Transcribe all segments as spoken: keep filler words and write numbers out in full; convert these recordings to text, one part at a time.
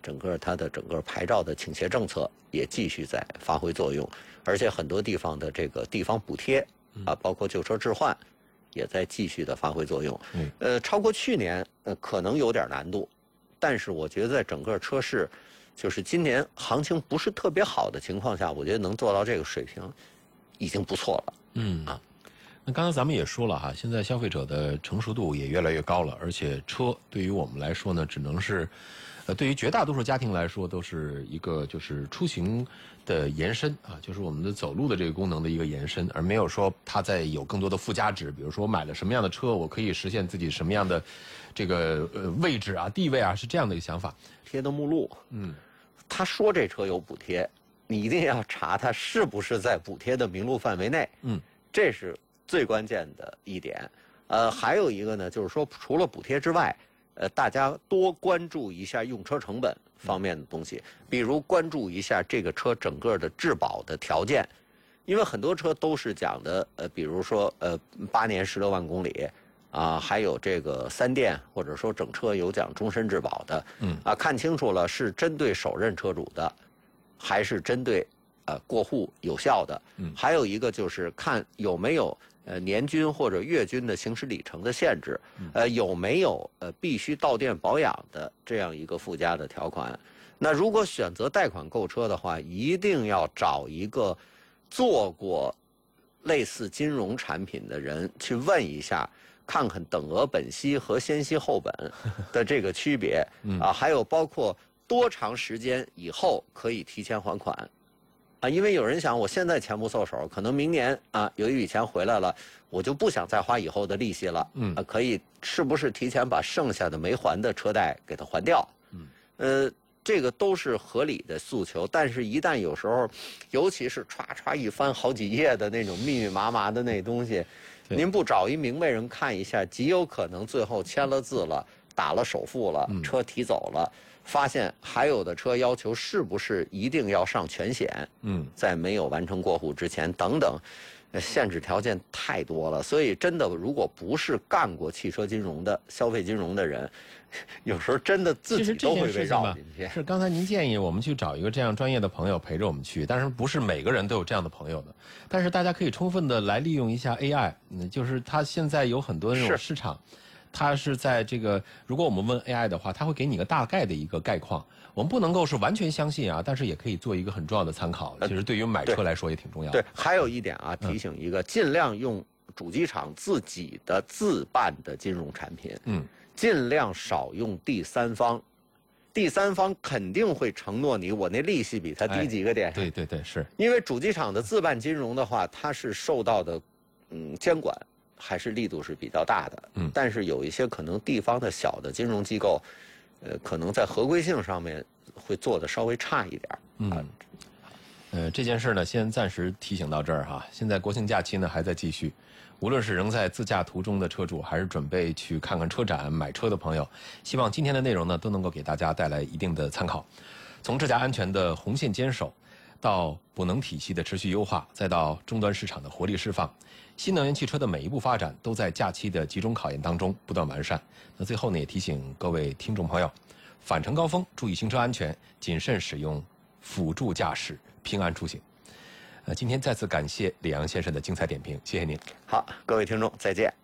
整个它的整个牌照的倾斜政策也继续在发挥作用，而且很多地方的这个地方补贴啊，包括旧车置换，也在继续的发挥作用。 嗯， 呃，超过去年呃可能有点难度，但是我觉得在整个车市，就是今年行情不是特别好的情况下，我觉得能做到这个水平，已经不错了。 嗯啊。那刚才咱们也说了哈，现在消费者的成熟度也越来越高了，而且车对于我们来说呢，只能是，呃，对于绝大多数家庭来说，都是一个就是出行的延伸啊，就是我们的走路的这个功能的一个延伸，而没有说它在有更多的附加值，比如说我买了什么样的车，我可以实现自己什么样的这个呃位置啊、地位啊，是这样的一个想法。 贴的目录， 嗯， 他说这车有补贴，你一定要查它是不是在补贴的名录范围内。 嗯， 这是最关键的一点。呃，还有一个呢，就是说除了补贴之外，呃，大家多关注一下用车成本方面的东西，比如关注一下这个车整个的质保的条件，因为很多车都是讲的，呃，比如说呃八年十六万公里。啊，还有这个三电或者说整车有讲终身质保的， 嗯， 啊，看清楚了是针对首任车主的，还是针对呃过户有效的？ 嗯， 还有一个就是看有没有呃年均或者月均的行驶里程的限制，呃有没有呃必须到店保养的这样一个附加的条款。那如果选择贷款购车的话，一定要找一个做过类似金融产品的人去问一下。看看等额本息和先息后本的这个区别啊，还有包括多长时间以后可以提前还款啊？因为有人想，我现在钱不凑手，可能明年啊有一笔钱回来了，我就不想再花以后的利息了。嗯，啊，可以是不是提前把剩下的没还的车贷给它还掉？嗯，呃，这个都是合理的诉求，但是一旦有时候，尤其是歘歘一翻好几页的那种密密麻麻的那东西。您不找一明白人看一下，极有可能最后签了字了，打了首付了，车提走了，发现还有的车要求是不是一定要上全险？嗯，在没有完成过户之前，等等，限制条件太多了。所以真的，如果不是干过汽车金融的、消费金融的人，有时候真的自己都会被绕进去。 是刚才您建议我们去找一个这样专业的朋友陪着我们去，但是不是每个人都有这样的朋友的。但是大家可以充分的来利用一下 A I， 嗯，就是它现在有很多那种市场，它是在这个，如果我们问 A I 的话，它会给你一个大概的一个概况。我们不能够是完全相信啊，但是也可以做一个很重要的参考。其实对于买车来说也挺重要的。 对，还有一点啊，提醒一个，嗯、尽量用主机厂自己的自办的金融产品。嗯。尽量少用第三方，第三方肯定会承诺你，我那利息比他低几个点。 哎、对对对，是因为主机厂的自办金融的话，它是受到的嗯监管还是力度是比较大的。嗯，但是有一些可能地方的小的金融机构，呃，可能在合规性上面会做的稍微差一点。 嗯，啊、呃，这件事呢，先暂时提醒到这儿哈。现在国庆假期呢还在继续。无论是仍在自驾途中的车主，还是准备去看看车展买车的朋友，希望今天的内容呢都能够给大家带来一定的参考。从智驾安全的红线坚守，到补能体系的持续优化，再到终端市场的活力释放，新能源汽车的每一步发展都在假期的集中考验当中不断完善。那最后呢，也提醒各位听众朋友，返程高峰注意行车安全，谨慎使用辅助驾驶，平安出行。呃，今天再次感谢李阳先生的精彩点评，谢谢您。 好，各位听众，再见。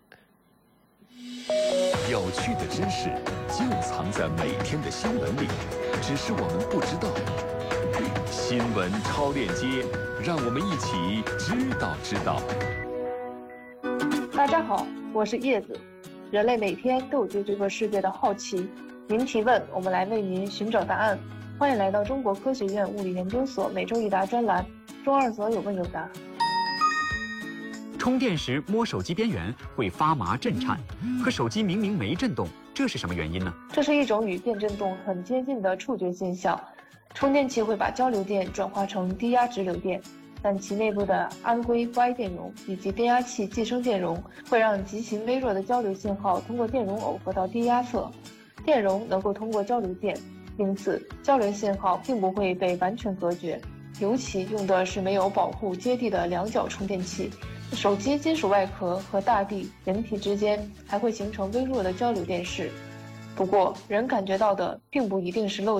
有趣的知识就藏在每天的新闻里，只是我们不知道。新闻超链接，让我们一起知道知道。 大家好，我是叶子。人类每天都有对这个世界的好奇，您提问，我们来为您寻找答案。欢迎来到中国科学院物理研究所每周一答专栏。中二则有问有答。 充电时摸手机边缘会发麻震颤，可手机明明没震动，这是什么原因呢？ 这是一种与电振动很接近的触觉现象。充电器会把交流电转化成低压直流电，但其内部的氨硅 Y 电容以及变压器寄生电容会让极其微弱的交流信号通过电容耦合到低压侧，电容能够通过交流电，因此交流信号并不会被完全隔绝。尤其用的是没有保护接地的两角充电器，手机金属外壳和大地、人体之间还会形成微弱的交流电势。不过，人感觉到的并不一定是漏